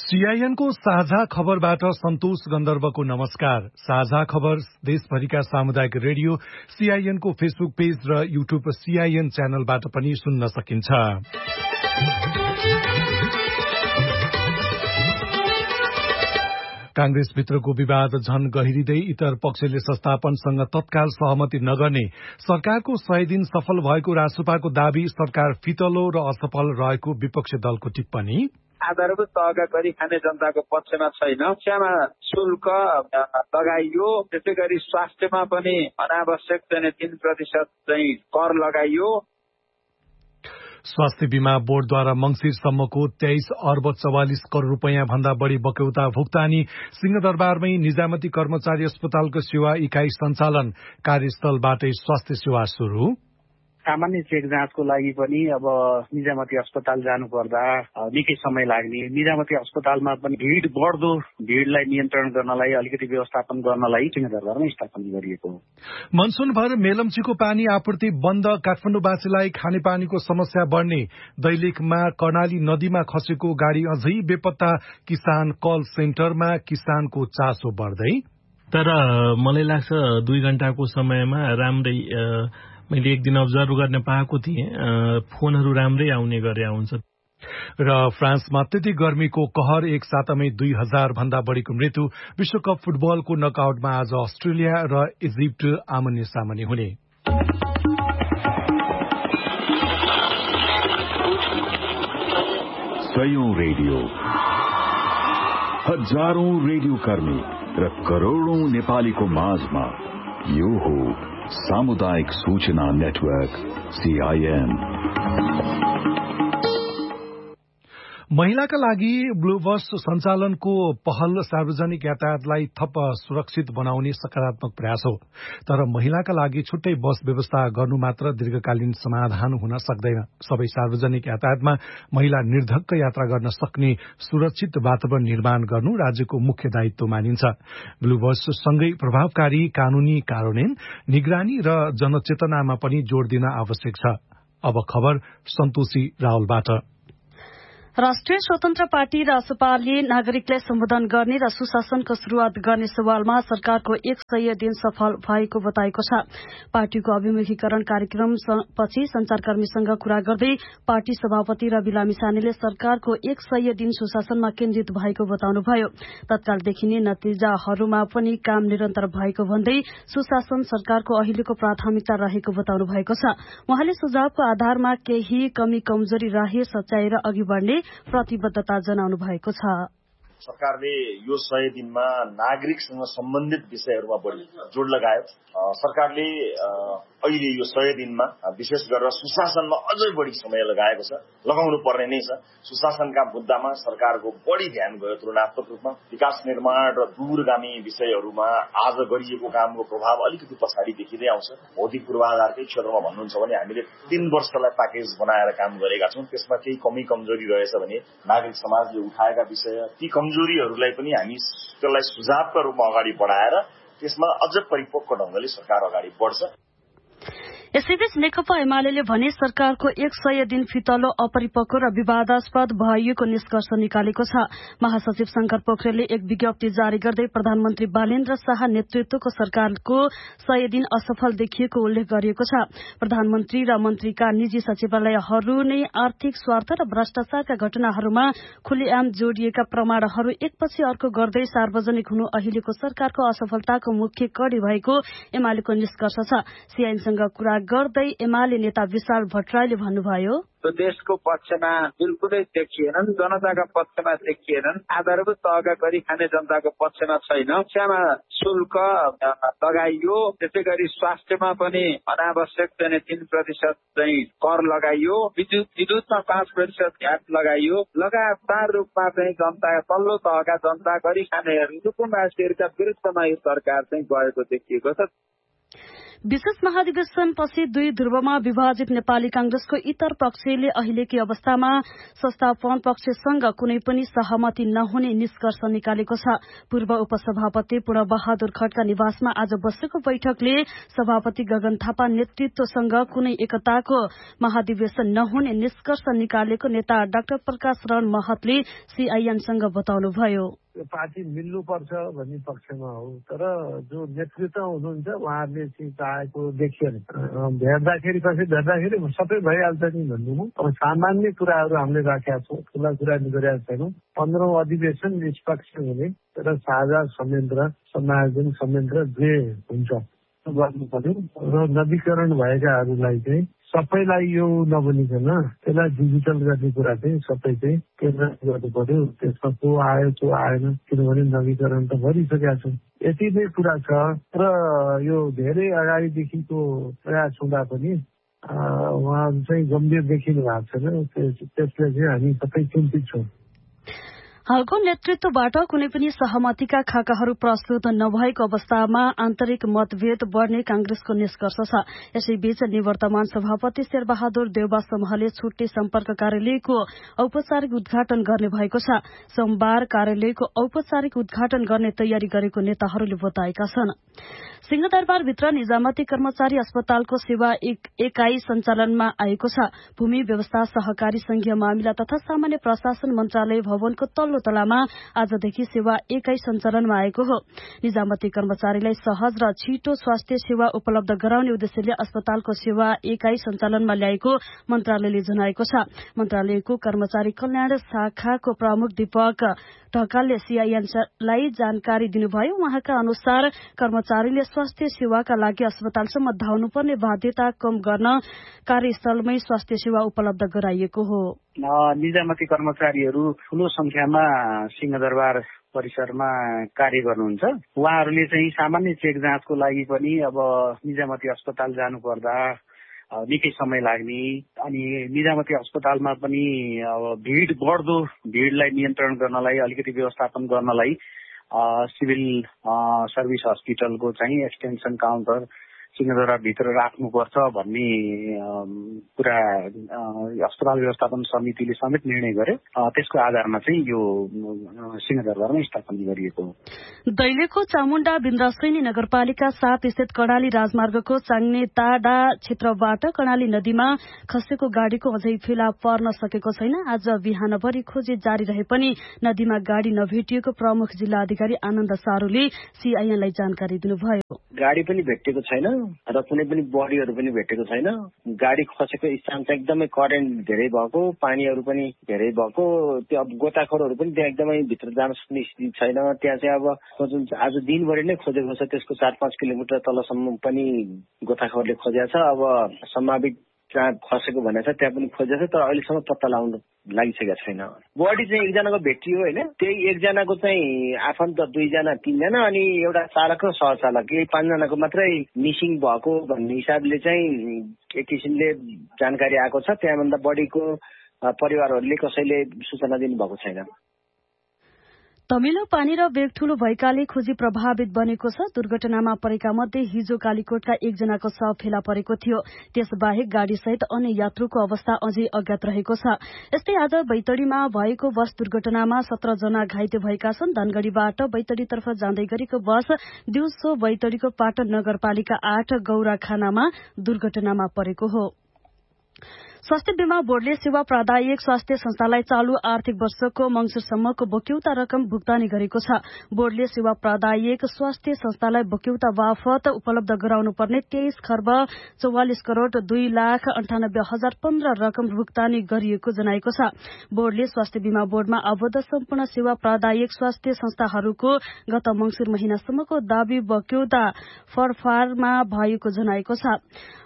CIN को साझा खबरबाट सन्तोष गन्धर्वको नमस्कार। साझा खबर देशभरिका सामुदायिक रेडियो सीआईएन को फेसबुक पेज र युट्युब सीआईएन च्यानलबाट पनि सुन्न सकिन्छ। कांग्रेस भित्रको विवाद झन गहिरिँदै इतर पक्षले संस्थापनसँग तत्काल सहमति नगर्ने, सरकारको 100 दिन सफल भएको रासुपाको दावी, सरकार फितलो र असफल रहेको विपक्षी दलको टिप्पणी। आधारभूत तहका गरी खाने जनताको पक्षमा छैन। शिक्षामा शुल्क लगाइयो, त्यसै गरी स्वास्थ्यमा पनि अनावश्यक चाहिँ 3% चाहिँ कर लगाइयो। स्वास्थ्य बीमा बोर्डद्वारा मंगिरसम्मको 23 अर्ब 44 करोड़ रूपियाँ भन्दा बढ़ी बक्यौता भुक्तानी। सिंहदरबारमै निजामती कर्मचारी अस्पतालको सेवा इकाई सञ्चालन, कार्यस्थलबाटै स्वास्थ्य सेवा शुरू। सामान्य चेक जाँचको लागि पनि अब निजामती अस्पताल जानुपर्दा निकै समय लाग्ने, निजामती अस्पतालमा पनि भीड़ बढ्दो भीड़लाई नियन्त्रण गर्नलाई, अलिकति व्यवस्थापन गर्नलाई सिंहदरबारमा स्थापना गरिएको हो। मनसुनभर मेलम्चीको पानी आपूर्ति बन्द, काठमाडौँवासीलाई खानेपानीको समस्या बढ्ने। दैलेखमा कर्णाली नदीमा खसेको गाडी अझै बेपत्ता, किसान कल सेन्टरमा किसानको चासो बढ्दै। तर मलाई लाग्छ 2 घण्टाको समयमा राम्रै मैले एक दिन अब्जर्भ गर्न पाएको थिएँ, फोनहरू राम्रै आउने गरे आउँछ। र फ्रान्समा त्यति गर्मीको कहर, एक सातामै 2000 भन्दा बढ़ीको मृत्यु। विश्वकप फुटबलको नकआउटमा आज अस्ट्रेलिया र इजिप्ट आमने सामने हुने। सयौं रेडियो, हजारौं रेडियो कर्मी र करोड़ौं नेपालीको माझमा यो हो सामुदायिक सूचना नेटवर्क सीआईएन। महिलाका लागि ब्लू बस सञ्चालनको पहल सार्वजनिक यातायातलाई थप सुरक्षित बनाउने सकारात्मक प्रयास हो। तर महिलाका लागि छुट्टै बस व्यवस्था गर्नु मात्र दीर्घकालीन समाधान हुन सक्दैन। सबै सार्वजनिक यातायातमा महिला निर्धक्क यात्रा गर्न सक्ने सुरक्षित वातावरण निर्माण गर्नु राज्यको मुख्य दायित्व मानिन्छ। ब्लू बस सँगै प्रभावकारी कानूनी कार्यान्वयन, निगरानी र जनचेतनामा पनि जोड़ दिन आवश्यक छ। अब खबर सन्तोषी रावलबाट। राष्ट्रिय स्वतन्त्र पार्टी रासपाले नागरिकलाई सम्बोधन गर्ने र सुशासनको शुरूआत गर्ने सवालमा सरकारको 100 दिन सफल भएको बताएको छ। पार्टीको अभिमुखीकरण कार्यक्रम पछि संचारकर्मीसँग कुरा गर्दै पार्टी सभापति रवि लामिछानेले सरकारको 100 दिन सुशासनमा केन्द्रित भएको बताउनुभयो। तत्काल देखिने नतिजाहरूमा पनि काम निरन्तर भएको भन्दै सुशासन सरकारको अहिलेको प्राथमिकता रहेको बताउनु भएको छ। उहाँले सुझावको आधारमा केही कमी कमजोरी रहे सच्याएर अघि बढ्ने प्रतिबद्धता जनाउनु भएको छ। सरकारले यो 100 दिनमा नागरिकसँग सम्बन्धित विषयहरूमा बढी जोड लगायो। सरकारले अहिले यो 100 दिनमा विशेष गरेर सुशासनमा अझै बढी समय लगाएको छ, लगाउनु पर्ने नै छ। सुशासनका मुद्दामा सरकारको बढी ध्यान गयो तुलनात्मक रूपमा। विकास निर्माण र दूरगामी विषयहरूमा आज गरिएको कामको प्रभाव अलिकति पछाडि देखिँदै आउँछ। भौतिक पूर्वाधारकै क्षेत्रमा भन्नुहुन्छ भने हामीले 3 वर्षलाई प्याकेज बनाएर काम गरेका छौं। त्यसमा केही कमी कमजोरी रहेछ भने नागरिक समाजले उठाएका विषय, ती कमजोरीहरूलाई पनि हामी त्यसलाई सुझावका रूपमा अगाडि बढाएर त्यसमा अझ परिपक्व ढंगले सरकार अगाडि बढ्छ। यसैबीच नेकपा एमाले भने सरकारको 100 दिन फितलो अपरिपक्व र विवादास्पद भएको निष्कर्ष निकालेको छ। महासचिव शंकर पोखरेलले एक विज्ञप्ति जारी गर्दै प्रधानमन्त्री बालेन्द्र शाह नेतृत्वको सरकारको 100 दिन असफल देखिएको उल्लेख गरिएको छ। प्रधानमन्त्री र मन्त्रीका निजी सचिवालयहरू नै आर्थिक स्वार्थ र भ्रष्टाचारका घटनाहरूमा खुलेआम जोडिएका प्रमाणहरू एकपछि अर्को गर्दै सार्वजनिक हुनु अहिलेको सरकारको असफलताको मुख्य कडी भएको एमालेको निष्कर्ष छ। सीआईएनसँग कुरा गर्दै एमाले नेता विशाल भट्टराईले भन्नुभयो, देशको पक्षमा बिल्कुलै देखिएनन्, जनताका पक्षमा देखिएनन्, आधारभूत तहका गरी खाने जनताको पक्षमा छैन। शिक्षामा शुल्क लगाइयो, त्यसै गरी स्वास्थ्यमा पनि अनावश्यक चाहिँ 3% चाहिँ कर लगाइयो। विद्युतमा 5% भ्याट लगाइयो। लगातार रूपमा चाहिँ जनता, तल्लो तहका जनता, गरी खानेहरू, कुटुम्बवासीहरूका विरुद्धमा यो सरकार चाहिँ गएको देखिएको छ। विशेष महाधिवेशनपछि 2 ध्रुवमा विभाजित नेपाली कांग्रेसको इतर पक्षले अहिलेकै अवस्थामा संस्थापन पक्षसँग कुनै पनि सहमति नहुने निष्कर्ष निकालेको छ। पूर्व उपसभापति पूर्णबहादुर खड्का निवासमा आज बसेको बैठकले सभापति गगन थापा नेतृत्वसँग कुनै एकताको महाधिवेशन नहुने निष्कर्ष निकालेको नेता डाक्टर प्रकाश रण महतले सीआईएनसँग बताउनुभयो। पार्टी मिल्नुपर्छ भन्ने पक्षमा हो, तर जो नेतृत्व हुनुहुन्छ उहाँहरूले चाहिँ चाहेको देखियो भेट्दाखेरि सबै भइहाल्छ नि भन्नु हो। अब सामान्य कुराहरू हामीले राखेका छौँ, ठुला कुरा गरेका छैनौँ। 15औं अधिवेशन निष्पक्ष हुने र साझा संयन्त्र समायोजन संयन्त्र जे हुन्छ गर्नु पर्यो र नवीकरण भएकाहरूलाई चाहिँ सबैलाई यो नबनिकन त्यसलाई डिजिटल गर्ने कुरा चाहिँ सबै चाहिँ केन्द्र गर्नु पर्यो। त्यसमा को आयो को आएन, किनभने नवीकरण त भइसकेका छ। यति नै कुरा छ र यो धेरै अगाडिदेखिको प्रयास हुँदा पनि उहाँहरू चाहिँ गम्भीर देखिनु भएको छैन। त्यसले चाहिँ हामी सबै चिन्तित छौँ। हालको नेतृत्वबाट कुनै पनि सहमतिका खाकाहरू प्रस्तुत नभएको अवस्थामा आन्तरिक मतभेद बढ़ने कांग्रेसको निष्कर्ष छ। यसैबीच निवर्तमान सभापति शेरबहादुर देउबा समूहले छुट्टै सम्पर्क कार्यालयको औपचारिक उद्घाटन गर्ने भएको छ। सोमबार कार्यालयको औपचारिक उद्घाटन गर्ने तयारी गरेको नेताहरूले बताएका छन्। सिंहदरबारभित्र निजामती कर्मचारी अस्पतालको सेवा एकाई सञ्चालनमा आएको छ। भूमि व्यवस्था सहकारी संघीय मामिला तथा सामान्य प्रशासन मन्त्रालय भवनको तल्लो तलामा आजदेखि सेवा एकाई सञ्चालनमा आएको हो। निजामती कर्मचारीलाई सहज र छिटो स्वास्थ्य सेवा उपलब्ध गराउने उद्देश्यले अस्पतालको सेवा एकाई सञ्चालनमा ल्याएको मन्त्रालयले जनाएको छ। मन्त्रालयको कर्मचारी कल्याण शाखाको प्रमुख दीपक ढकालले सीआईएनलाई जानकारी दिनुभयो। उहाँका अनुसार कर्मचारीले स्वास्थ्य सेवाका लागि अस्पतालसम्म धाउनुपर्ने बाध्यता कम गर्न कार्यस्थलमै स्वास्थ्य सेवा उपलब्ध गराइएको हो। निजामती कर्मचारीहरू ठूलो संख्यामा सिंहदरबार परिसरमा कार्य गर्नुहुन्छ। उहाँहरूले चाहिँ सामान्य चेक जाँचको लागि पनि अब निजामती अस्पताल जानुपर्दा निकै समय लाग्ने, अनि निजामती अस्पतालमा पनि अब बढ्दो भिडलाई नियन्त्रण गर्नलाई, अलिकति व्यवस्थापन गर्नलाई सिभिल सर्भिस हस्पिटलको चाहिँ एक्सटेन्सन काउन्टर सिंहदरबारभित्र राख्नुपर्छ भन्ने कुरा अस्पताल व्यवस्थापन समितिले समेत निर्णय गर्यो। त्यसको आधारमा चाहिँ यो सिंहदरबारमा स्थापना गरिएको हो। दैलेखको चामुण्डा बिन्द्राश्रेणी नगरपालिका 7 स्थित कर्णाली राजमार्गको चाङ्ने ताडा क्षेत्रबाट कर्णाली नदीमा खसेको गाड़ीको अझै फेला पर्न सकेको छैन। आज बिहानभरि खोजी जारी रहे पनि नदीमा गाड़ी नभेटिएको प्रमुख जिल्ला अधिकारी आनन्द सारूले सीआईएनलाई जानकारी दिनुभयो। गाड़ी पनि भेटेको छैन र कुनै पनि बडीहरू पनि भेटेको छैन। गाडी खसेको स्थान चाहिँ एकदमै करेन्ट धेरै भएको, पानीहरू पनि धेरै भएको, त्यो अब गोताखोरहरू पनि त्यहाँ एकदमै भित्र जान सक्ने स्थिति छैन। त्यहाँ चाहिँ अब खोज्नु आज दिनभरि नै खोजेको छ। त्यसको 4-5 किलोमिटर तलसम्म पनि गोताखोरले खोजेको छ। अब सम्भावित जहाँ खसेको भनेको छ त्यहाँ पनि खोजेको छ, तर अहिलेसम्म पत्ता लगाउन लागिसकेको छैन। बडी चाहिँ एकजनाको भेटियो होइन, त्यही एकजनाको चाहिँ आफन्त 2 जना 3 जना अनि एउटा चालक र सहचालक, यही 5 जनाको मात्रै मिसिङ भएको भन्ने हिसाबले चाहिँ एक किसिमले जानकारी आएको छ। त्यहाँभन्दा बढीको परिवारहरूले कसैले सूचना दिनुभएको छैन। तमिलो पानी र वेग ठूलो भएकाले खोजी प्रभावित बनेको छ। दुर्घटनामा परेका मध्ये हिजो कालीकोटका 1 जनाको शव फेला परेको थियो। त्यसबाहेक गाड़ी सहित अन्य यात्रुको अवस्था अझै अज्ञात रहेको छ। यस्तै आज बैतडीमा भएको बस दुर्घटनामा 17 जना घाइते भएका छन्। धनगढ़ीबाट बैतडीतर्फ जाँदै गरेको बस दिउँसो बैतडीको पाटन नगरपालिका 8 गौराखानामा दुर्घटनामा परेको हो। स्वास्थ्य बीमा बोर्डले सेवा प्रदायक स्वास्थ्य संस्थालाई चालू आर्थिक वर्षको मंसिरसम्मको बक्यौता रकम भुक्तानी गरेको छ। बोर्डले सेवा प्रदायक स्वास्थ्य संस्थालाई बक्यौता बापत उपलब्ध गराउनु पर्ने 23 खर्ब 44 करोड़ 2,98,015 रकम भुक्तानी गरिएको जनाएको छ। बोर्डले स्वास्थ्य बीमा बोर्डमा आबद्ध सम्पूर्ण सेवा प्रदायक स्वास्थ्य संस्थाहरूको गत मंसिर महिनासम्मको दावी बक्यौता फरफारमा भएको जनाएको छ।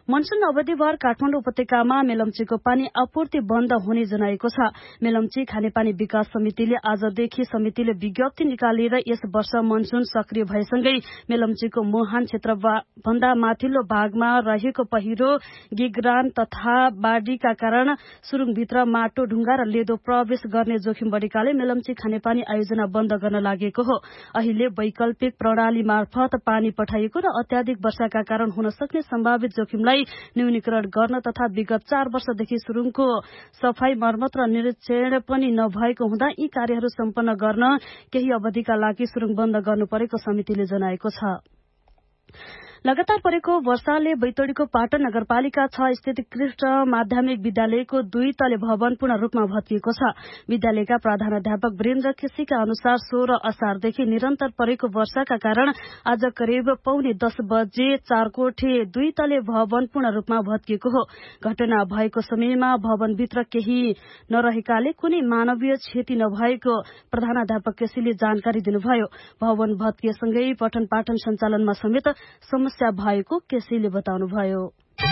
मनसून अवधिभर काठमाडौँ उपत्यकामा मेलम्चीको पानी आपूर्ति बन्द हुने जनाएको छ। मेलम्ची खानेपानी विकास समितिले आजदेखि समितिले विज्ञप्ति निकालेर यस वर्ष मनसून सक्रिय भएसँगै मेलम्चीको मोहान क्षेत्र भन्दा माथिल्लो भागमा रहेको पहिरो, गिगरान तथा बाढ़ीका कारण सुरुङभित्र माटो, ढुङ्गा र लेदो प्रवेश गर्ने जोखिम बढेकाले मेलम्ची खानेपानी आयोजना बन्द गर्न लागेको हो। अहिले वैकल्पिक प्रणाली मार्फत पानी पठाइएको र अत्याधिक वर्षाका कारण हुन सक्ने सम्भावित जोखिमलाई न्यूनीकरण गर्न तथा विगत 4 वर्षदेखि सुरुङको सफाई, मर्मत र निरीक्षण पनि नभएको हुँदा यी कार्यहरू सम्पन्न गर्न केही अवधिका लागि सुरुङ बन्द गर्नु परेको समितिले जनाएको छ। लगातार परेको वर्षाले बैतडीको पाटन नगरपालिका 6 स्थित कृष्ण माध्यमिक विद्यालयको 2 तले भवन पूर्ण रूपमा भत्किएको छ। विद्यालयका प्रधानाध्यापक वीरेन्द्र केसीका अनुसार 16 असारदेखि निरन्तर परेको वर्षाका कारण आज करिब 9:45 बजे 4 कोठे 2 तले भवन पूर्ण रूपमा भत्किएको हो। घटना भएको समयमा भवनभित्र केही नरहेकाले कुनै मानवीय क्षति नभएको प्रधानाध्यापक केसीले जानकारी दिनुभयो। भवन भत्किएसँगै पठन पाठन सञ्चालनमा समेत समस्या भएको केसीले बताउनुभयो।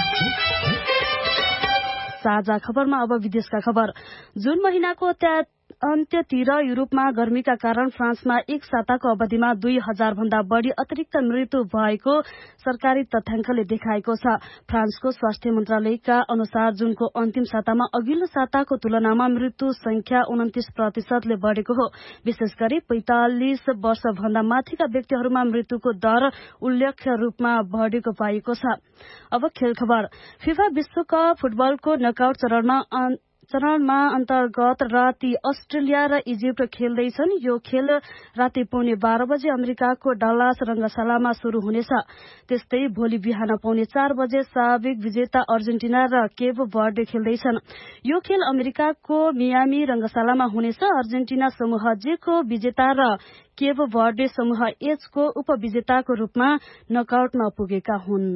साझा खबरमा अब विदेशका खबर। जुन महिनाको अन्त्यतिर युरोपमा गर्मीका कारण फ्रान्समा एक साताको अवधिमा 2000 भन्दा बढ़ी अतिरिक्त मृत्यु भएको सरकारी तथ्याङ्कले देखाएको छ। फ्रान्सको स्वास्थ्य मन्त्रालयका अनुसार जुनको अन्तिम सातामा अघिल्लो साताको तुलनामा मृत्यु संख्या 29% बढ़ेको हो। विशेष गरी 45 वर्ष भन्दा माथिका व्यक्तिहरूमा मृत्युको दर उल्लेख्य रूपमा बढ़ेको पाइएको छ। अब खेल खबर। फिफा विश्वकप फुटबलको नकआउट चरणमा अन्तर्गत राति अस्ट्रेलिया र इजिप्ट खेल्दैछन्। यो खेल राति 12:15 बजे अमेरिकाको डल्लास रंगशालामा शुरू हुनेछ। त्यस्तै भोलि बिहान 4:15 बजे साबिक विजेता अर्जेन्टिना र केप बर्डे खेल्दैछन्। यो खेल अमेरिकाको मियामी रंगशालामा हुनेछ। अर्जेन्टिना समूह जे को विजेता र केप बर्डे समूह एच को उपविजेताको रूपमा नकआउटमा पुगेका हुन्।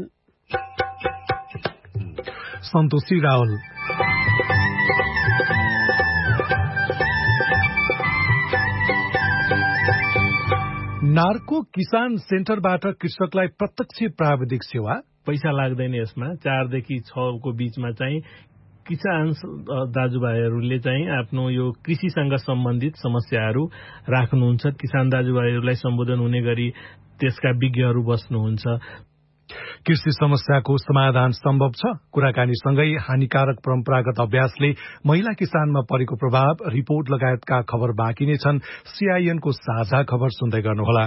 सन्तोषी रावल। नार्को किसान सेन्टरबाट कृषकलाई प्रत्यक्ष प्राविधिक सेवा, पैसा लाग्दैन यसमा। 4 देखि 6 को बीचमा चाहिँ किसान दाजुभाइहरूले चाहिँ आफ्नो यो कृषिसँग सम्बन्धित समस्याहरू राख्नुहुन्छ। किसान दाजुभाइहरूलाई सम्बोधन हुने गरी त्यसका विज्ञहरू बस्नुहुन्छ। कृषि समस्याको समाधान सम्भव छ। कुराकानीसँगै हानिकारक परम्परागत अभ्यासले महिला किसानमा परेको प्रभाव, रिपोर्ट लगायतका खबर बाँकी नै छन्। सीआईएनको साझा खबर सुन्दै गर्नुहोला।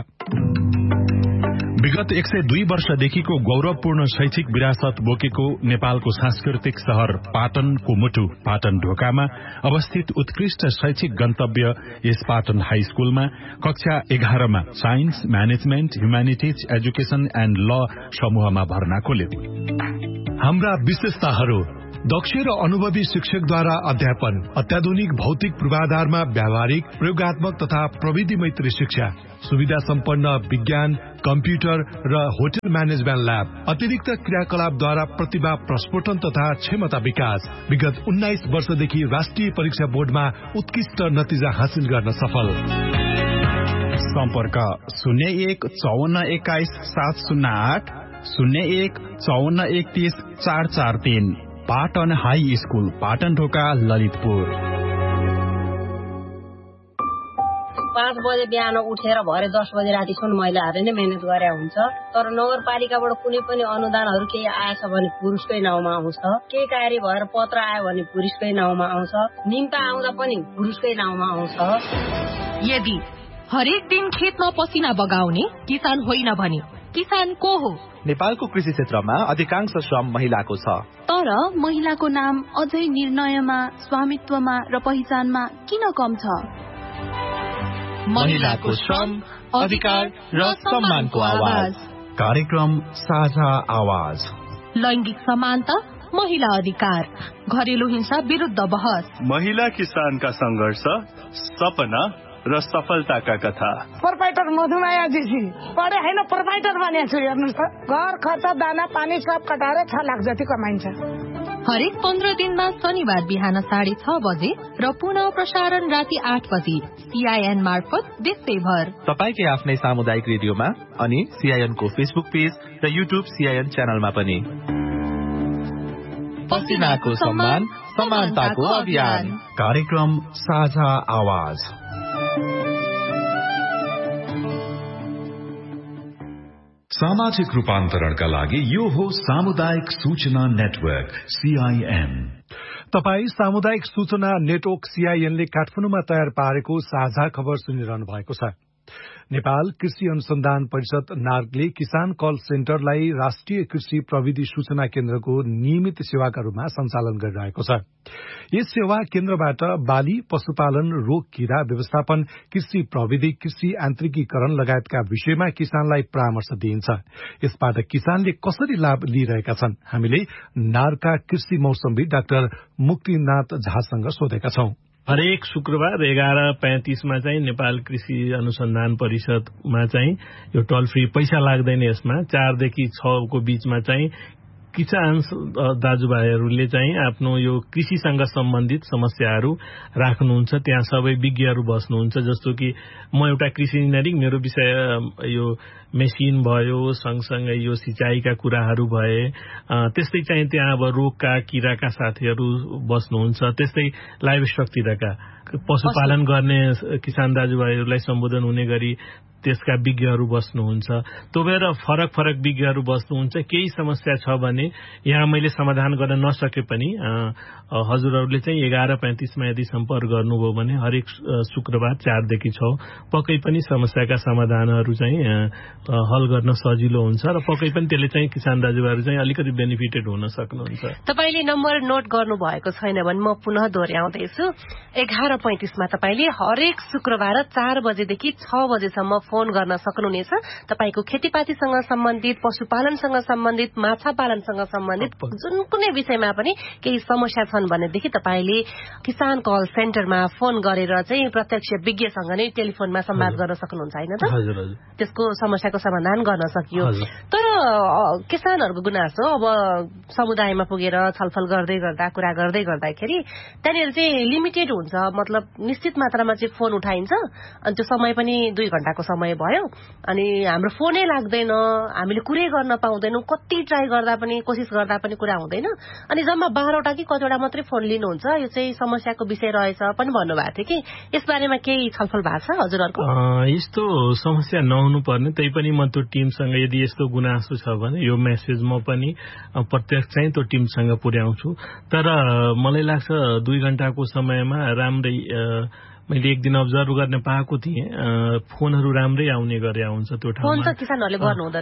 विगत 102 वर्षदेखिको गौरवपूर्ण शैक्षिक विरासत बोकेको नेपालको सांस्कृतिक शहर पाटनको मुटु पाटन ढोकामा अवस्थित उत्कृष्ट शैक्षिक गन्तव्य यस पाटन हाई स्कूलमा कक्षा 11 मा science, management, humanities, education and ल समूहमा भर्ना खोल्यो। हाम्रा विशेषताहरू: दक्ष र अनुभवी शिक्षकद्वारा अध्यापन, अत्याधुनिक भौतिक पूर्वाधारमा व्यावहारिक, प्रयोगात्मक तथा प्रविधि मैत्री शिक्षा, सुविधा सम्पन्न विज्ञान, कम्प्युटर र होटल म्यानेजमेन्ट ल्याब, अतिरिक्त क्रियाकलापद्वारा प्रतिभा प्रस्फोटन तथा क्षमता विकास। विगत 19 वर्षदेखि राष्ट्रिय परीक्षा बोर्डमा उत्कृष्ट नतिजा हासिल गर्न सफल। सम्पर्क 01 54 21 708 01 54 31 443। पाटन हाई स्कूल, पाटन ढोका, ललितपुर। 5 बजे बिहान उठेर भरे 10 बजे रातिसम्म महिलाहरूले नै मेहनत गरे हुन्छ। तर नगरपालिकाबाट कुनै पनि अनुदानहरू केही आएछ भने पुरुषकै नाउँमा आउँछ, केही कार्य भएर पत्र आयो भने पुरुषकै नाउँमा आउँछ, निम्ता आउँदा पनि पुरुषकै नाउँमा आउँछ। यदि हरेक दिन खेतमा पसिना बगाउने किसान होइन भने किसान को हो? नेपालको कृषि क्षेत्रमा अधिकांश श्रम महिलाको छ। तर महिलाको नाम अझै निर्णयमा, स्वामित्वमा र पहिचानमा किन कम छ? महिलाको श्रम, अधिकार र सम्मानको आवाज। कार्यक्रम साझा आवाज। लैंगिक समानता, महिला अधिकार, घरेलु हिंसा विरुद्ध बहस, महिला किसानका संघर्ष, सपना र सफलताका कथा। प्रोपाइटर मधुमाया जीसी पढे हैन, प्रोपाइटर बनेको छु। हेर्नुस् त, घर खर्च, दाना पानी सब कटाएर 6 लाख जति कमाइन्छ। हरेक 15 दिनमा शनिबार बिहान 6:30 बजे र पुनः प्रसारण राति 8 बजे सीआईएन मार्फत देशैभर। तपाईकै आफ्नै सामुदायिक रेडियोमा अनि सीआईएन को फेसबुक पेज र युट्युब सीआईएन च्यानलमा पनि। पसिनाको सम्मान समानताको अभियान। कार्यक्रम साझा आवाज। सामाजिक रूपान्तरणका लागि यो हो सामुदायिक सूचना नेटवर्क CIN। तपाई सामुदायिक सूचना नेटवर्क CIN ले काठमाडौँमा तयार पारेको साझा खबर सुनिरहनु भएको छ। नेपाल कृषि अनुसन्धान परिषद नार्गले किसान कल सेन्टरलाई राष्ट्रिय कृषि प्रविधि सूचना केन्द्रको नियमित सेवाका रूपमा सञ्चालन गरिरहेको छ। यस सेवा केन्द्रबाट बाली, पशुपालन, रोग कीरा व्यवस्थापन, कृषि प्रविधि, कृषि यान्त्रिकीकरण लगायतका विषयमा किसानलाई परामर्श दिइन्छ। यसबाट किसानले कसरी लाभ लिइरहेका छन्, हामीले नार्गका कृषि मौसमविद डाक्टर मुक्तिनाथ झासँग सोधेका छौं। हरेक शुक्रबार 11:35 चाहिँ नेपाल कृषि अनुसन्धान परिषदमा चाहिँ यो टोल फ्री, पैसा लाग्दैन यसमा, 4 देखि 6 को बीचमा चाहिँ किसान दाजुभाइहरूले चाहिँ आफ्नो यो कृषिसँग सम्बन्धित समस्याहरू राख्नुहुन्छ। त्यहाँ सबै विज्ञहरू बस्नुहुन्छ। जस्तो कि म एउटा कृषि इन्जिनियरिङ, मेरो विषय यो मेसिन भयो, सँगसँगै यो सिंचाईका कुराहरू भए, त्यस्तै चाहिँ त्यहाँ अब रोगका किराका साथीहरू बस्नुहुन्छ। त्यस्तै लाइभ स्टकतिरका पशुपालन गर्ने किसान दाजुभाइहरूलाई सम्बोधन हुने गरी त्यसका विज्ञहरू बस्नुहुन्छ। त्यो भएर फरक फरक विज्ञहरू बस्नुहुन्छ। केही समस्या छ भने यहाँ मैले समाधान गर्न नसके पनि हजुरहरूले चाहिँ 11:35 यदि सम्पर्क गर्नुभयो भने हरेक शुक्रबार 4 देखि 6 पक्कै पनि समस्याका समाधानहरू चाहिँ हल गर्न सजिलो हुन्छ र पक्कै पनि त्यसले चाहिँ किसान दाजुभाइहरू चाहिँ अलिकति बेनिफिटेड हुन सक्नुहुन्छ। तपाईले नम्बर नोट गर्नु भएको छैन भने म पुनः दोहोर्याउँदैछु। 11:35 तपाईले हरेक शुक्रबार 4 बजेदेखि 6 बजेसम्म फोन गर्न सक्नुहुनेछ। तपाईको खेतीपातीसँग सम्बन्धित, पशुपालनसँग सम्बन्धित, माछा पालनसँग सम्बन्धित जुन कुनै विषयमा पनि केही समस्या छन् भनेदेखि तपाईले किसान कल सेन्टरमा फोन गरेर चाहिँ प्रत्यक्ष विज्ञसँग नै टेलिफोनमा संवाद गर्न सक्नुहुन्छ, हैन त? हजुर। त्यसको समस्याको समाधान गर्न सकियो। तर किसानहरूको गुनासो अब समुदायमा पुगेर छलफल गर्दै गर्दा, कुरा गर्दै गर्दाखेरि त्यहाँनिर चाहिँ लिमिटेड हुन्छ। मतलब निश्चित मात्रामा चाहिँ फोन उठाइन्छ अनि त्यो समय पनि 2 घण्टाको समय भयो अनि हाम्रो फोनै लाग्दैन, हामीले कुरै गर्न पाउँदैनौँ। कति ट्राई गर्दा पनि, कोसिस गर्दा पनि कुरा हुँदैन। अनि जम्मा 12वटा कि कतिवटा मात्रै फोन लिनुहुन्छ। यो चाहिँ समस्याको विषय रहेछ पनि भन्नुभएको थियो कि यसबारेमा केही छलफल भएको छ हजुरहरूको? यस्तो समस्या नहुनु पर्ने, तै पनि म त्यो टिमसँग यदि यस्तो गुनासो छ भने यो मेसेज म पनि प्रत्यक्ष चाहिँ त्यो टिमसँग पुर्याउँछु। तर मलाई लाग्छ 2 घण्टाको समयमा राम्रै मैले एक दिन अब्जर्भ गर्ने पाएको थिएँ। फोनहरू राम्रै आउने गरे हुन्छ त्यो ठाउँमा। फोन त किसानहरूले गर्नुहुँदो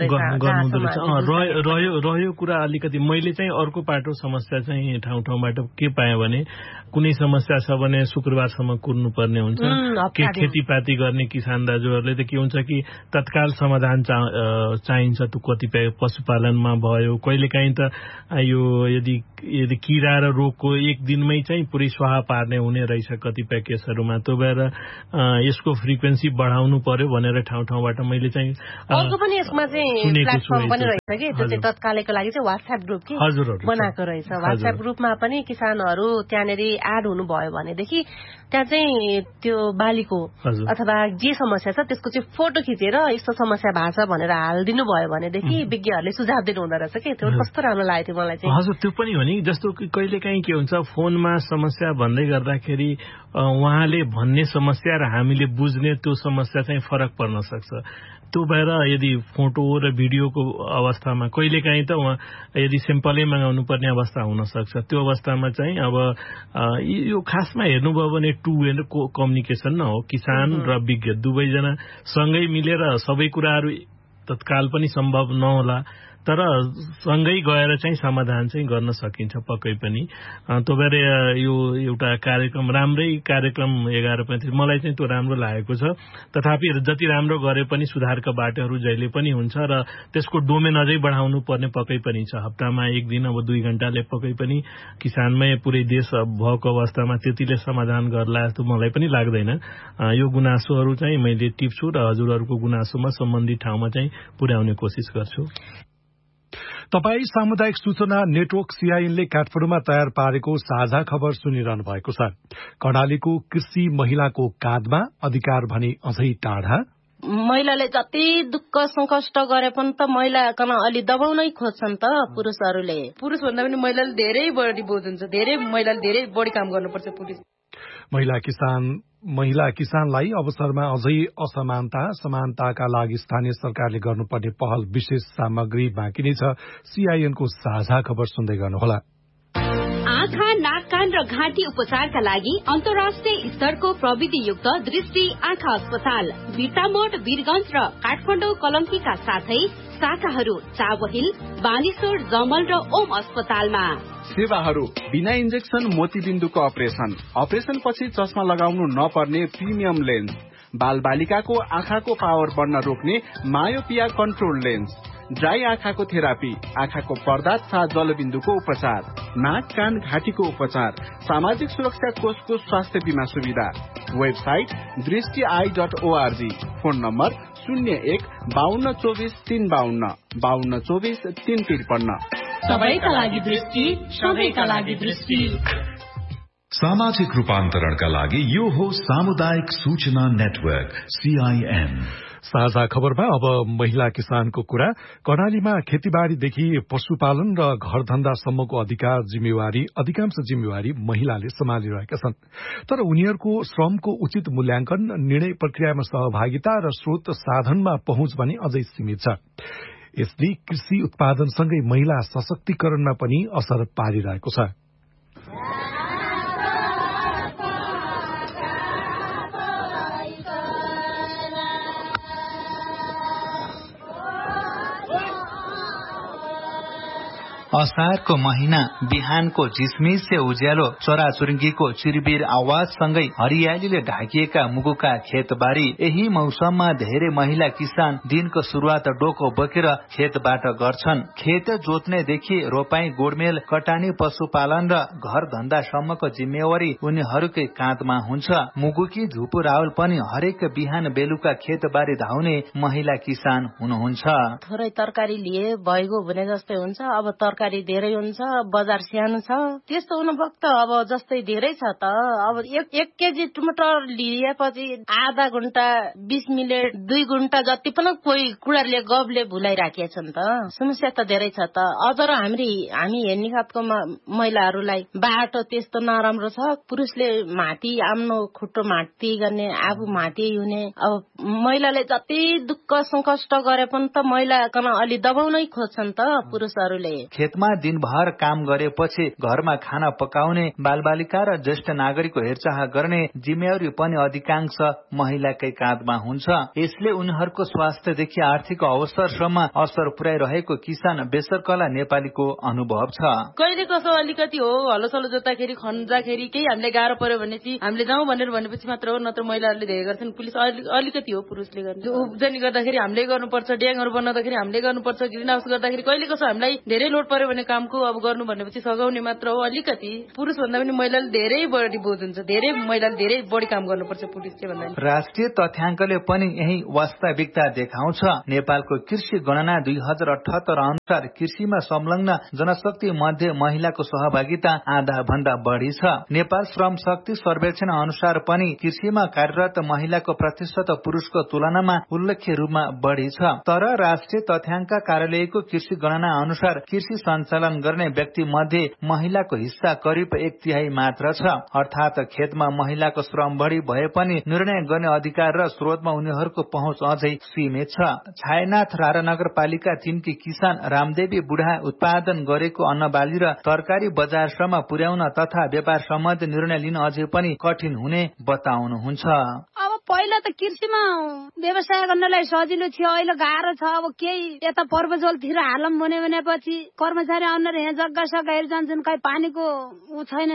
रहेछ। रह्यो कुरा अलिकति मैले चाहिँ अर्को पाटो समस्या चाहिँ ठाउँबाट के पाएँ भने कुनै समस्या छ भने शुक्रबारसम्म कुर्नुपर्ने हुन्छ। खेतीपाती गर्ने किसान दाजुहरूले त के हुन्छ कि तत्काल समाधान चाहिन्छ। त्यो कतिपय पशुपालनमा भयो, कहिलेकाहीँ त यो यदि किरा र रोगको एक दिनमै चाहिँ पुरै स्वाहा पार्ने हुने रहेछ कतिपय केसहरूमा। त्यो भएर यसको फ्रिक्वेन्सी बढाउनु पर्यो भनेर ठाउँबाट मैले चाहिँ अर्को पनि यसमा चाहिँ प्लेटफर्म पनि रहेछ कि त्यो चाहिँ तत्कालको लागि चाहिँ WhatsApp ग्रुप के बनाएको रहेछ। WhatsApp ग्रुपमा पनि किसानहरू त्यहाँनिर एड हुनुभयो भनेदेखि त्यहाँ चाहिँ त्यो बालीको अथवा जे समस्या छ त्यसको चाहिँ फोटो खिचेर यस्तो समस्या भएको छ भनेर हालिदिनु भयो भनेदेखि विज्ञहरूले सुझाव दिनु हुँदो रहेछ कि त्यो कस्तो राम्रो लागेको थियो मलाई चाहिँ। हजुर, त्यो पनि हो नि। जस्तो कि कहिलेकाहीँ के हुन्छ फोनमा समस्या भन्दै गर्दाखेरि उहाँले भन्ने समस्या र हामीले बुझ्ने त्यो समस्या चाहिँ फरक पर्न सक्छ। त्यो भएर यदि फोटो र भिडियोको अवस्थामा कहिलेकाहीँ त यदि सिम्पलै मगाउनु पर्ने अवस्था हुन सक्छ। त्यो अवस्थामा चाहिँ अब यो खासमा हेर्नुभयो भने 2 वे कम्युनिकेसन न हो। किसान र विज्ञ दुवैजना सँगै मिलेर सबै कुराहरू तत्काल पनि सम्भव नहोला, तर सँगै गएर चाहिँ समाधान चाहिँ गर्न सकिन्छ पक्कै पनि। त्यो भएर यो एउटा कार्यक्रम राम्रै कार्यक्रम 11:35 मलाई चाहिँ त्यो राम्रो लागेको छ। तथापि जति राम्रो गरे पनि सुधारका बाटोहरू जहिले पनि हुन्छ र त्यसको डोमेन अझै बढाउनु पर्ने पक्कै पनि छ। हप्तामा एक दिन अब 2 घण्टाले पक्कै पनि किसानमै पुरै देश भएको अवस्थामा त्यतिले समाधान गर्ला जस्तो मलाई पनि लाग्दैन। यो गुनासोहरू चाहिँ मैले टिप्छु र हजुरहरूको गुनासोमा सम्बन्धित ठाउँमा चाहिँ पुर्याउने कोसिस गर्छु। तपाई सामुदायिक सूचना नेटवर्क CIN ले काठमाडौँमा तयार पारेको साझा खबर सुनिरहनु भएको छ। कर्णालीको कृषि महिलाको काँधमा अधिकार भने अझै टाढा, महिलाले जति दुःख संकष्ट गरे पनि त महिलाकन अलि दबाउनै खोज्छन् त पुरुषहरूले। पुरुष भन्दा पनि महिलाले धेरै बढी बोझ हुन्छ, महिलाले धेरै बढी काम गर्नुपर्छ पुरुष। महिला किसानलाई अवसरमा अझै असमानता समानताका लागि स्थानीय सरकारले गर्नुपर्ने पहल विशेष सामग्री बाँकी नै छ। सीआईएनको साझा खबर सुन्दै गर्नुहोला। आँखा, नाक, कान र घाँटी उपचारका लागि अन्तर्राष्ट्रिय स्तरको प्रविधियुक्त दृष्टि आँखा अस्पताल बिर्तामोड, वीरगञ्ज र काठमाडौँ कलङ्कीका साथै शाखाहरू चाबहिल, बानेश्वर, जमल र ओम अस्पतालमा। सेवाहरू बिना इन्जेक्सन मोतीबिन्दुको अपरेसन पछि चस्मा लगाउनु नपर्ने प्रिमियम लेन्स, बाल बालिकाको आँखाको पावर बढ्न रोक्ने मायोपिया कन्ट्रोल लेन्स, ड्राई आँखाको थेरापी, आँखाको पर्दा तथा जलबिन्दुको उपचार, नाक, कान, घाँटीको उपचार, सामाजिक सुरक्षा कोषको स्वास्थ्य बीमा सुविधा। Website दृष्टि.org, phone number 01-5224-352, 5224-353। सबैका लागि दृष्टि, सबैका लागि दृष्टि। सामाजिक रूपान्तरणका लागि यो हो सामुदायिक सूचना नेटवर्क सीआईएन। साझा खबरमा अब महिला किसानको कुरा। कर्णालीमा खेतीबारीदेखि पशुपालन र घरधन्दासम्मको अधिकांश जिम्मेवारी महिलाले सम्हालिरहेका छन्। तर उनीहरूको श्रमको उचित मूल्याङ्कन, निर्णय प्रक्रियामा सहभागिता र स्रोत साधनमा पहुँच भने अझै सीमित छ। यसले कृषि उत्पादनसँगै महिला सशक्तिकरणमा पनि असर पारिरहेको छ। असारको महिना बिहानको झिसमिसे उज्यालो, चराचुरुङ्गीको चिरबिर आवाजसँगै हरियालीले ढाकिएका मुगुका खेतबारी। यही मौसममा धेरै महिला किसान दिनको शुरूआत डोको बोकेर खेतबाट गर्छन्। खेत जोत्नेदेखि रोपाई, गोडमेल, कटानी, पशुपालन र घर धन्दासम्मको जिम्मेवारी उनीहरूकै काँधमा हुन्छ। मुगुकी झुपु रावल पनि हरेक बिहान बेलुका खेतबारी धाउने महिला किसान हुनुहुन्छ। थोरै तरकारी लिए भइगयो भने जस्तै हुन्छ। अब तरकारी धेरै हुन्छ, बजार सानो छ, त्यस्तो हुनुभक्त अब जस्तै धेरै छ त। अब एक केजी टमाटर लिएपछि आधा घण्टा 20 मिनट 2 घण्टा जति पनि कोही कुडाले गबले भुलाइराखेका छन् त। समस्या त धेरै छ त। अझ र हामी हेर्ने खालको महिलाहरूलाई बाटो त्यस्तो नराम्रो छ। पुरुषले माथि आफ्नो खुट्टो माथि गर्ने, आफू माथि हुने। अब महिलाले जति दुःख संकष्ट गरे पनि त महिलाकन अलि दबाउनै खोज्छन् त पुरुषहरूले। खेतमा दिनभर काम गरेपछि घरमा खाना पकाउने, बालबालिका र ज्येष्ठ नागरिकको हेरचाह गर्ने जिम्मेवारी पनि अधिकांश महिलाकै काँधमा हुन्छ। यसले उनीहरूको स्वास्थ्यदेखि आर्थिक अवसरसम्म असर पुर्याइरहेको किसान बेसरकला नेपालीको अनुभव छ। कहिले कसो अलिकति हो, हलोसलो जोत्दाखेरि खन्जाखेरि केही हामीले गाह्रो पर्यो भने हामीले जाउँ भनेपछि मात्र हो, नत्र महिलाहरूले धेरै गर्छन्। पुलिस अलिकति हो पुरुषले गर्ने। उब्जनी गर्दाखेरि हामीले गर्नुपर्छ, ड्याङहरू बनाउँदाखेरि हामीले गर्नुपर्छ, ग्रिन हाउस गर्दाखेरि कहिले कसो हामीलाई धेरै लोड पर्यो भने कामको अब गर्नु भनेपछि सघाउने मात्र हो। अलिकति पुरुष भन्दा पनि महिलाले धेरै बढी बोझ हुन्छ, महिलाले धेरै बढी काम गर्नुपर्छ पुरुषले भन्दा। राष्ट्रिय तथ्याङ्कले पनि यही वास्तविकता देखाउँछ। नेपालको कृषि गणना 2078 अनुसार कृषिमा संलग्न जनशक्ति मध्ये महिलाको सहभागिता आधा भन्दा बढी छ। नेपाल श्रम शक्ति सर्वेक्षण अनुसार पनि कृषिमा कार्यरत महिलाको प्रतिशत पुरुषको तुलनामा उल्लेख्य रूपमा बढी छ। तर राष्ट्रिय तथ्याङ्क कार्यालयको कृषि गणना अनुसार कृषि सञ्चालन गर्ने व्यक्ति मध्ये महिलाको हिस्सा करिब 1/3 मात्र छ। अर्थात खेतमा महिलाको श्रम बढी भए पनि निर्णय गर्ने अधिकार र स्रोतमा उनीहरूको पहुँच अझै सीमित छ। छायानाथ रारा नगरपालिका 3 की किसान रामदेवी बुढा उत्पादन गरेको अन्नबाली र तरकारी बजारसम्म पुर्याउन तथा व्यापार सम्बन्धी निर्णय लिन अझै पनि कठिन हुने बताउनुहुन्छ। अब पहिला त कृषिमा व्यवसाय गर्नलाई सजिलो थियो, अहिले गाह्रो छ। अब केही यता पर्वजोलतिर हालम भनेपछि कर्मचारी आउनेर यहाँ जग्गा सघाएर जान्छन्। कहीँ पानीको छैन,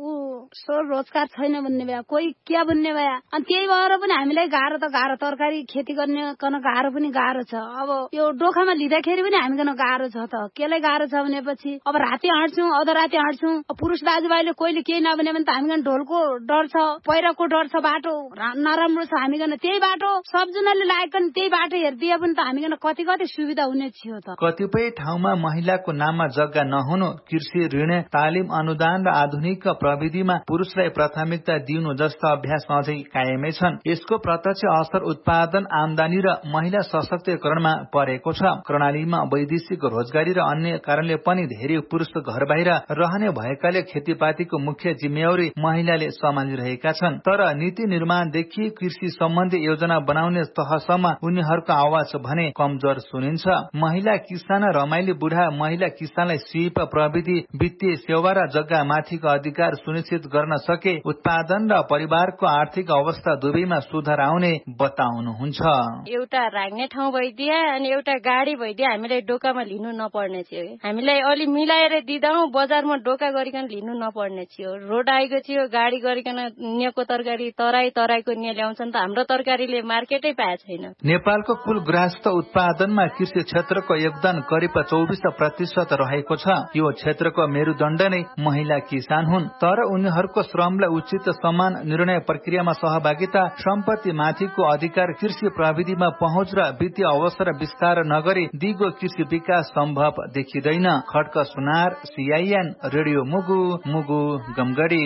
रोजगार छैन भन्ने भए, कोही क्या भन्ने भए। अनि त्यही भएर पनि हामीलाई गाह्रो त गाह्रो, तरकारी खेती गर्ने गाह्रो पनि गाह्रो छ। अब यो डोखामा लिँदाखेरि पनि हामीकन गाह्रो छ त। केलाई गाह्रो छ भनेपछि अब राति हाँड्छौँ, अध राति हाँड्छौँ। पुरुष दाजुभाइले कोहीले केही नभने भने त हामीकन ढोलको डर छ, पहिरोको डर छ, बाटो नराम्रो राम्रो छ हामीकन त्यही बाटो सबजनाले लागेको त्यही बाटो हेरिदिए पनि त हामीकन कति सुविधा हुने थियो त। कतिपय ठाउँमा महिलाको नाममा जग्गा नहुनु, कृषि ऋण, तालिम अनुदान र आधुनिक प्रविधिमा पुरुषलाई प्राथमिकता दिनु जस्ता अभ्यास अझै कायमै छन्। यसको प्रत्यक्ष असर उत्पादन, आमदानी र महिला सशक्तिकरणमा परेको छ। कर्णालीमा वैदेशिक रोजगारी र अन्य कारणले पनि धेरै पुरुष घर बाहिर रहने भएकाले खेतीपातीको मुख्य जिम्मेवारी महिलाले सम्हालिरहेका छन्। तर नीति निर्माणदेखि कृषि सम्बन्धी योजना बनाउने तहसम्म उनीहरूको आवाज भने कमजोर सुनिन्छ। महिला किसान रमाइली बुढा महिला किसानलाई सिप, प्रविधि, वित्तीय सेवा र जग्गा माथिको अधिकार सुनिश्चित गर्न सके उत्पादन र परिवारको आर्थिक अवस्था दुवैमा सुधार आउने बताउनुहुन्छ। एउटा राख्ने ठाउँ भइदिए अनि एउटा गाडी भइदिए हामीलाई डोकामा लिनु नपर्ने थियो। हामीलाई अलि मिलाएर दिँदाउ बजारमा डोका गरिकन लिनु नपर्ने थियो। रोड आएको थियो, गाडी गरिकन निएको तरकारी तराईको निया ल्याउँछन् त हाम्रो तरकारीले मार्केटै पाए छैन। नेपालको कुल गृहस्थ उत्पादनमा कृषि क्षेत्रको योगदान करिब 24% रहेको छ। यो क्षेत्रको मेरुदण्ड नै महिला किसान हुन्। तर उनीहरूको श्रमलाई उचित समान निर्णय प्रक्रियामा सहभागिता, सम्पत्ति माथिको अधिकार, कृषि प्रविधिमा पहुँच र वित्तीय अवसर विस्तार नगरी दिगो कृषि विकास सम्भव देखिँदैन। खड्क सुनार, CIN रेडियो मुगु गमगढी।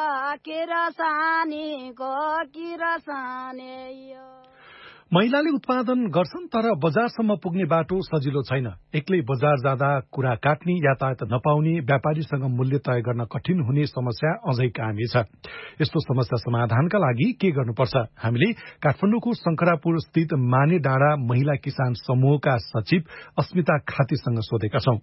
महिलाले उत्पादन गर्छन् तर बजारसम्म पुग्ने बाटो सजिलो छैन। एक्लै बजार जाँदा कुरा काट्ने, यातायात नपाउने, व्यापारीसँग मूल्य तय गर्न कठिन हुने समस्या अझै कायमै छ। यस्तो समस्या समाधानका लागि के गर्नुपर्छ? हामीले काठमाडौँको शंकरापुर स्थित माने डाँडा महिला किसान समूहका सचिव अस्मिता खातीसँग सोधेका छौं।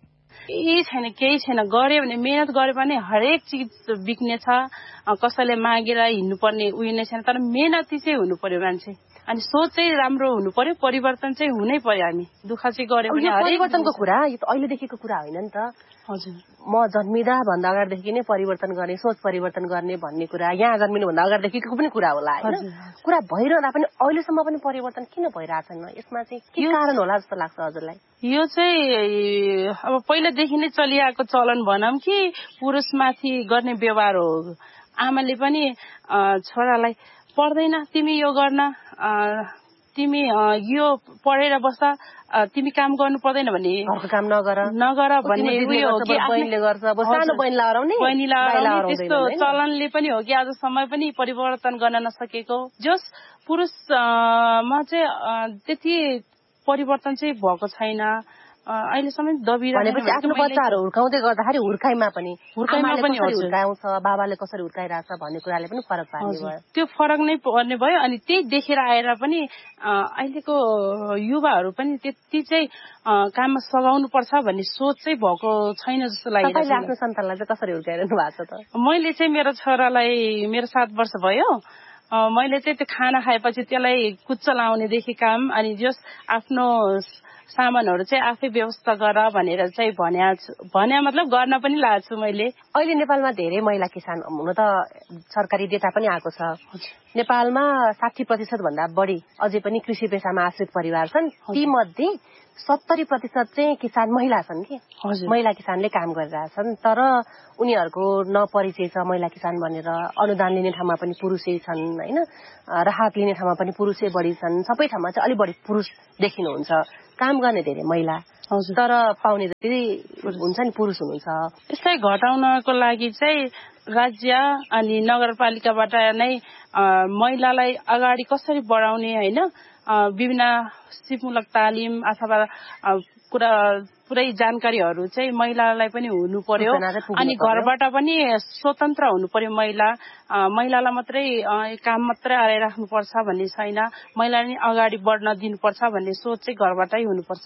केही छैन गर्यो भने मेहनत गरे पनि हरेक चिज बिक्ने छ। कसैले मागेर हिँड्नुपर्ने उयो नै छैन। तर मेहनती चाहिँ हुनु पर्यो मान्छे, अनि सोच चाहिँ राम्रो हुनु पर्यो, परिवर्तन चाहिँ हुनै पर्यो। हामी दुःख चाहिँ गर्यो भने परिवर्तनको कुरा यो त अहिलेदेखिको कुरा होइन नि त। हजुर, म जन्मिँदा भन्दा अगाडिदेखि नै परिवर्तन गर्ने, सोच परिवर्तन गर्ने भन्ने कुरा यहाँ जन्मिनु भन्दा अगाडिदेखिको पनि कुरा होला होइन। कुरा भइरहँदा पनि अहिलेसम्म पनि परिवर्तन किन भइरहेको छैन? यसमा चाहिँ के कारण होला जस्तो लाग्छ हजुरलाई? यो चाहिँ अब पहिलादेखि नै चलिआएको चलन भनौँ कि पुरुषमाथि गर्ने व्यवहार हो। आमाले पनि छोरालाई पर्दैन तिमी यो गर्न, तिमी यो पढेर बस्छ, तिमी काम गर्नु पर्दैन भन्ने, काम नगर भन्ने उयो हो कि बहिनीले गर्छ, सानो बहिनीलाई त्यस्तो चलनले पनि हो कि आजसम्म पनि परिवर्तन गर्न नसकेको। जस पुरुषमा चाहिँ त्यति परिवर्तन चाहिँ भएको छैन अहिलेसम्म दबिरहेको। आफ्नो बच्चाहरू हुर्काउँदै गर्दाखेरि हुर्काइमा पनि हुर्काउँछ, बाबाले कसरी हुर्काइरहेछ भन्ने कुराले पनि फरक पार्ने भयो। त्यो फरक नै पर्ने भयो। अनि त्यही देखेर आएर पनि अहिलेको युवाहरू पनि त्यति चाहिँ काममा सघाउनु पर्छ भन्ने सोच चाहिँ भएको छैन जस्तो लाग्यो। आफ्नो सन्तानलाई चाहिँ कसरी हुर्काइरहनु भएको छ त? मैले चाहिँ मेरो छोरालाई, मेरो 7 वर्ष भयो, मैले चाहिँ त्यो खाना खाएपछि त्यसलाई कुच्चा लाउनेदेखि काम, अनि जस आफ्नो सामानहरू चाहिँ आफै व्यवस्था गर भनेर चाहिँ भने मतलब गर्न पनि लाग्छु मैले। अहिले नेपालमा धेरै महिला किसान, हुन त सरकारी डेटा पनि आएको छ, नेपालमा 60% भन्दा बढी अझै पनि कृषि पेसामा आश्रित परिवार छन्। ती मध्ये 70% चाहिँ किसान महिला छन् कि महिला किसानले काम गरिरहेछन्। तर उनीहरूको नपरिचय छ महिला किसान भनेर। अनुदान लिने ठाउँमा पनि पुरुषै छन् होइन, राहत लिने ठाउँमा पनि पुरुषै बढी छन्। सबै ठाउँमा चाहिँ अलिक बढी पुरुष देखिनुहुन्छ। काम गर्ने धेरै महिला, तर पाउने जति हुन्छ नि पुरुष हुनुहुन्छ। यसलाई घटाउनको लागि चाहिँ राज्य अनि नगरपालिकाबाट नै महिलालाई अगाडि कसरी बढाउने होइन, विभिन्न सिपमूलक तालिम अथवा पुरै जानकारीहरू चाहिँ महिलालाई पनि हुनु पर्यो। अनि घरबाट पनि स्वतन्त्र हुनु पर्यो। महिलालाई मात्रै काम मात्रै आइराख्नुपर्छ भन्ने छैन, महिलाले अगाडि बढ्न दिनुपर्छ भन्ने सोच चाहिँ घरबाटै हुनुपर्छ।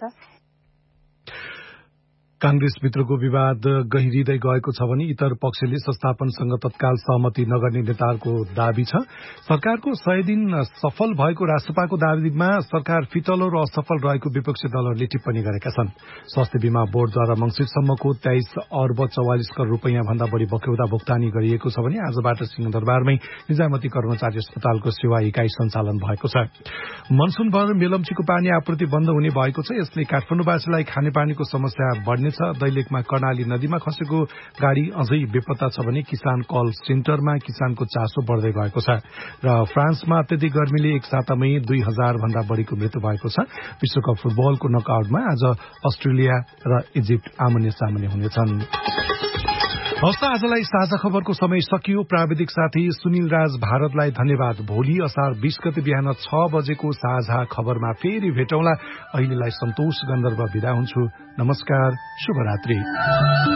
कांग्रेसभित्रको विवाद गहिरिँदै गएको छ भने इतर पक्षले संस्थापनसँग तत्काल सहमति नगर्ने नेताहरूको दावी छ। सरकारको 100 दिन सफल भएको राष्ट्रपाको दावीमा सरकार फितलो र असफल रहेको विपक्षी दलहरूले टिप्पणी गरेका छन्। स्वास्थ्य बीमा बोर्डद्वारा मंसिरसम्मको 23 अर्ब 44 करोड़ रुपैयाँ भन्दा बढ़ी बक्यौता भुक्तानी गरिएको छ भने आजबाट सिंहदरबारमै निजामती कर्मचारी अस्पतालको सेवा इकाई सञ्चालन भएको छ। मनसूनभर मेलम्चीको पानी आपूर्ति बन्द हुने भएको छ। यसले काठमाडौँवासीलाई खानेपानीको समस्या बढ्ने हुनेछ। दैलेखमा कर्णाली नदीमा खसेको गाड़ी अझै बेपत्ता छ भने किसान कल सेन्टरमा किसानको चासो बढ्दै गएको छ। र फ्रान्समा अत्यधिक गर्मीले एक सातामै 2000 भन्दा बढ़ीको मृत्यु भएको छ। विश्वकप फुटबलको नकआउटमा आज अस्ट्रेलिया र इजिप्ट आमने सामने हुनेछन्। हवस्, आजलाई साझा खबरको समय सकियो। प्राविधिक साथी सुनिल राज भारतलाई धन्यवाद। भोलि असार 20 गते बिहान 6 बजेको साझा खबरमा फेरि भेटौँला। अहिलेलाई सन्तोष गन्धर्व बिदा हुन्छु। नमस्कार, शुभरात्रि।